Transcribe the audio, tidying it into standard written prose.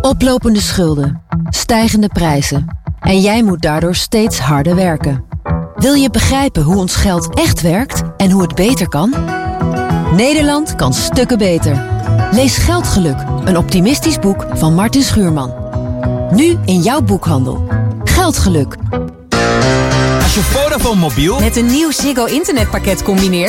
Oplopende schulden, stijgende prijzen en jij moet daardoor steeds harder werken. Wil je begrijpen hoe ons geld echt werkt en hoe het beter kan? Nederland kan stukken beter. Lees Geldgeluk, een optimistisch boek van Martin Schuurman. Nu in jouw boekhandel. Geldgeluk. Als je Vodafone mobiel met een nieuw Ziggo internetpakket combineert,